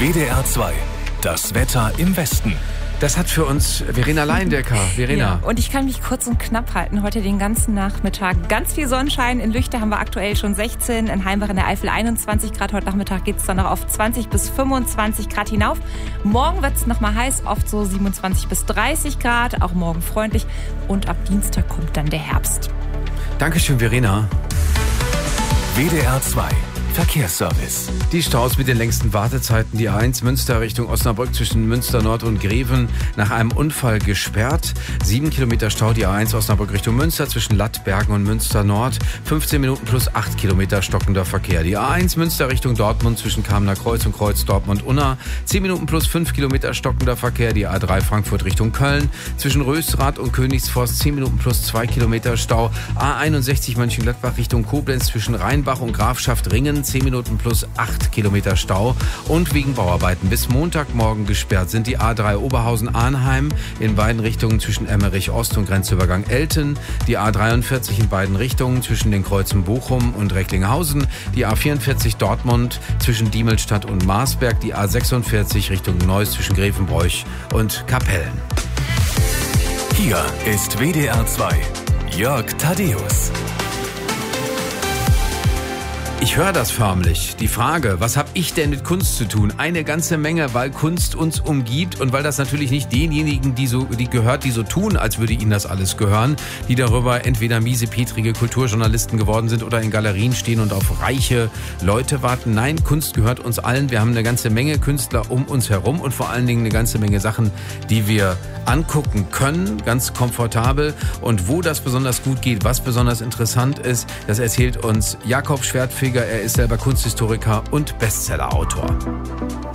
WDR 2. Das Wetter im Westen. Das hat für uns Verena Leindecker. Verena. Ja, und ich kann mich kurz und knapp halten. Heute den ganzen Nachmittag ganz viel Sonnenschein. In Lüchte haben wir aktuell schon 16, in Heimbach in der Eifel 21 Grad. Heute Nachmittag geht es dann noch auf 20 bis 25 Grad hinauf. Morgen wird es nochmal heiß, oft so 27 bis 30 Grad. Auch morgen freundlich. Und ab Dienstag kommt dann der Herbst. Dankeschön, Verena. WDR 2. Verkehrsservice. Die Staus mit den längsten Wartezeiten. Die A1 Münster Richtung Osnabrück zwischen Münster Nord und Greven nach einem Unfall gesperrt. 7 Kilometer Stau, die A1 Osnabrück Richtung Münster zwischen Lattbergen und Münster Nord. 15 Minuten plus 8 Kilometer stockender Verkehr. Die A1 Münster Richtung Dortmund zwischen Kamener Kreuz und Kreuz Dortmund-Unna. 10 Minuten plus 5 Kilometer stockender Verkehr. Die A3 Frankfurt Richtung Köln zwischen Rösrath und Königsforst. 10 Minuten plus 2 Kilometer Stau. A61 Mönchengladbach Richtung Koblenz zwischen Rheinbach und Grafschaft Ringen. 10 Minuten plus 8 Kilometer Stau. Und wegen Bauarbeiten bis Montagmorgen gesperrt sind die A3 Oberhausen-Arnheim in beiden Richtungen zwischen Emmerich Ost und Grenzübergang Elten. Die A43 in beiden Richtungen zwischen den Kreuzen Bochum und Recklinghausen. Die A44 Dortmund zwischen Diemelstadt und Marsberg. Die A46 Richtung Neuss zwischen Grevenbroich und Kapellen. Hier ist WDR 2. Jörg Thaddeus. Ich höre das förmlich. Die Frage, was habe ich denn mit Kunst zu tun? Eine ganze Menge, weil Kunst uns umgibt und weil das natürlich nicht denjenigen, die gehört, die so tun, als würde ihnen das alles gehören, die darüber entweder miesepetrige Kulturjournalisten geworden sind oder in Galerien stehen und auf reiche Leute warten. Nein, Kunst gehört uns allen. Wir haben eine ganze Menge Künstler um uns herum und vor allen Dingen eine ganze Menge Sachen, die wir angucken können, ganz komfortabel. Und wo das besonders gut geht, was besonders interessant ist, das erzählt uns Jakob Schwertfeger. Er ist selber Kunsthistoriker und Bestsellerautor.